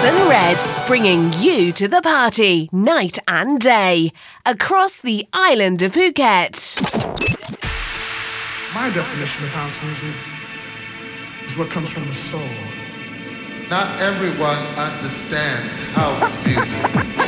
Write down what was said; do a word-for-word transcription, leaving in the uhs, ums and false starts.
and Red, bringing you to the party night and day across the island of Phuket. My definition of house music is what comes from the soul. Not everyone understands house music.